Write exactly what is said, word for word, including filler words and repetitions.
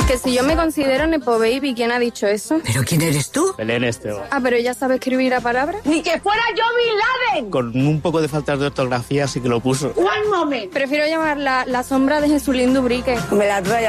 Que si yo me considero Nepo Baby, ¿quién ha dicho eso? ¿Pero quién eres tú? Belén Esteban. Ah, pero ella sabe escribir a palabras. ¡Ni que fuera yo Bin Laden! Con un poco de faltas de ortografía sí que lo puso. ¡One moment! Prefiero llamarla la sombra de Jesulín Dubrique. Me la trae